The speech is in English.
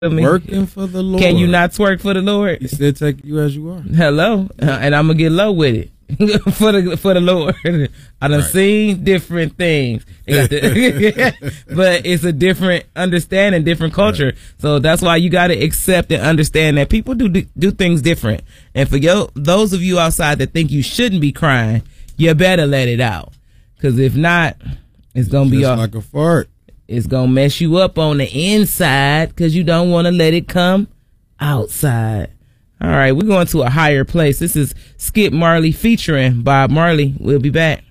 me? Working for the Lord. Can you not twerk for the Lord? He said, "Take you as you are." Hello, and I'm gonna get low with it for the Lord. I done seen different things, but it's a different understanding, different culture. Right. So that's why you got to accept and understand that people do things different. And for those of you outside that think you shouldn't be crying, you better let it out, because if not, it's gonna be like a fart. It's gonna mess you up on the inside because you don't want to let it come outside. All right, we're going to a higher place. This is Skip Marley featuring Bob Marley. We'll be back.